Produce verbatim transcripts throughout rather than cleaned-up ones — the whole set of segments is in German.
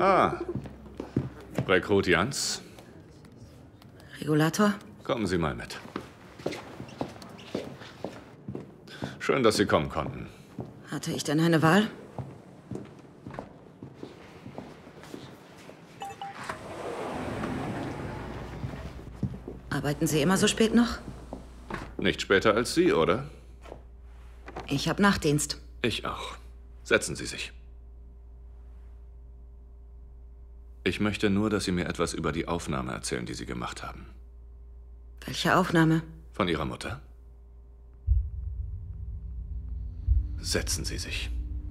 Ah, Rekrut Jans. Regulator? Kommen Sie mal mit. Schön, dass Sie kommen konnten. Hatte ich denn eine Wahl? Arbeiten Sie immer so spät noch? Nicht später als Sie, oder? Ich habe Nachtdienst. Ich auch. Setzen Sie sich. Ich möchte nur, dass Sie mir etwas über die Aufnahme erzählen, die Sie gemacht haben. Welche Aufnahme? Von Ihrer Mutter. Setzen Sie sich.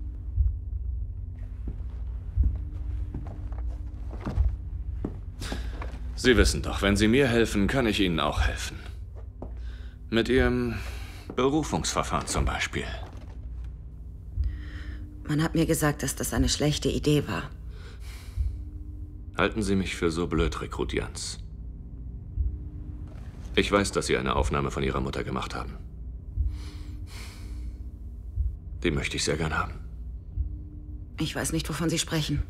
Sie wissen doch, wenn Sie mir helfen, kann ich Ihnen auch helfen. Mit Ihrem Berufungsverfahren zum Beispiel. Man hat mir gesagt, dass das eine schlechte Idee war. Halten Sie mich für so blöd, Rekrut Jans. Ich weiß, dass Sie eine Aufnahme von Ihrer Mutter gemacht haben. Die möchte ich sehr gern haben. Ich weiß nicht, wovon Sie sprechen.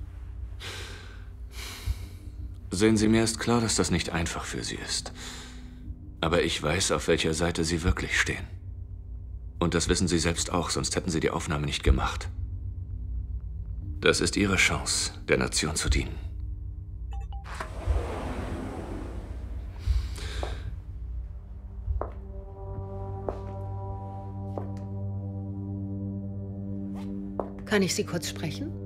Sehen Sie, mir ist klar, dass das nicht einfach für Sie ist. Aber ich weiß, auf welcher Seite Sie wirklich stehen. Und das wissen Sie selbst auch, sonst hätten Sie die Aufnahme nicht gemacht. Das ist Ihre Chance, der Nation zu dienen. Kann ich Sie kurz sprechen?